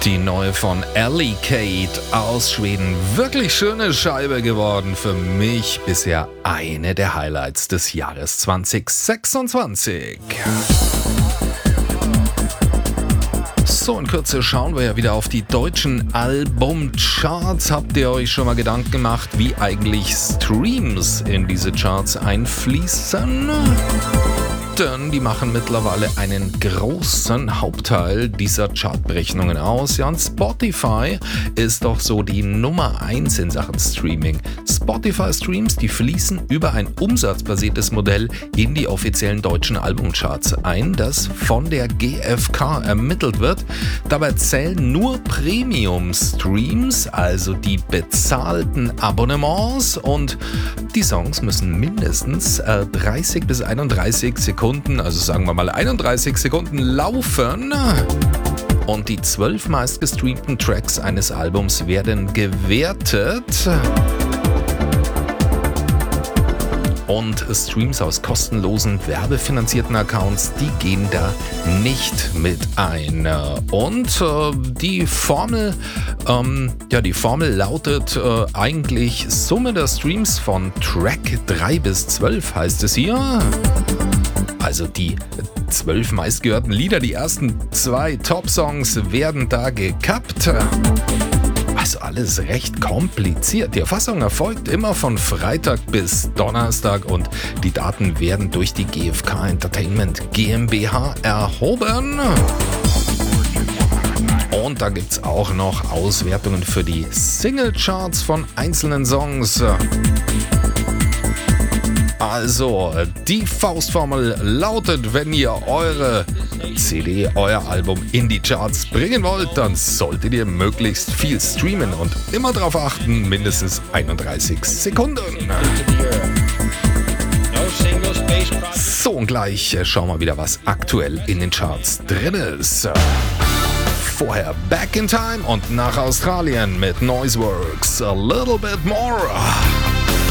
Die neue von Ellie Kate aus Schweden. Wirklich schöne Scheibe geworden. Für mich bisher eine der Highlights des Jahres 2026. So, in Kürze schauen wir ja wieder auf die deutschen Albumcharts. Habt ihr euch schon mal Gedanken gemacht, wie eigentlich Streams in diese Charts einfließen? Denn die machen mittlerweile einen großen Hauptteil dieser Chartberechnungen aus. Ja, und Spotify ist doch so die Nummer 1 in Sachen Streaming. Spotify-Streams, die fließen über ein umsatzbasiertes Modell in die offiziellen deutschen Albumcharts ein, das von der GfK ermittelt wird. Dabei zählen nur Premium-Streams, also die bezahlten Abonnements, und die Songs müssen mindestens 30 bis 31 Sekunden, also sagen wir mal 31 Sekunden laufen. Und die 12 meistgestreamten Tracks eines Albums werden gewertet. Und Streams aus kostenlosen, werbefinanzierten Accounts, die gehen da nicht mit ein. Und die Formel lautet eigentlich Summe der Streams von Track 3 bis 12, heißt es hier. Also die 12 meistgehörten Lieder, die ersten 2 Top-Songs werden da gekappt. Also alles recht kompliziert. Die Erfassung erfolgt immer von Freitag bis Donnerstag und die Daten werden durch die GfK Entertainment GmbH erhoben. Und da gibt es auch noch Auswertungen für die Singlecharts von einzelnen Songs. Also, die Faustformel lautet, wenn ihr eure CD, euer Album in die Charts bringen wollt, dann solltet ihr möglichst viel streamen und immer darauf achten, mindestens 31 Sekunden. So, und gleich schauen wir wieder, was aktuell in den Charts drin ist. Vorher Back in Time und nach Australien mit Noiseworks, A Little Bit More.